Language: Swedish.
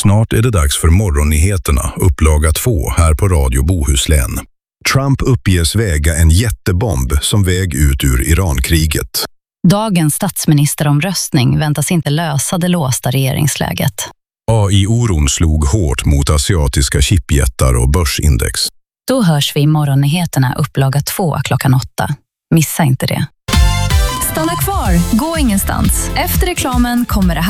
Snart är det dags för morgonnyheterna, upplaga 2 här på Radio Bohuslän. Trump uppges väga en jättebomb som väg ut ur Irankriget. Dagens statsministeromröstning väntas inte lösa det låsta regeringsläget. AI-oron slog hårt mot asiatiska chipjättar och börsindex. Då hörs vi i morgonnyheterna upplaga 2 klockan 8. Missa inte det. Stanna kvar, gå ingenstans. Efter reklamen kommer det här.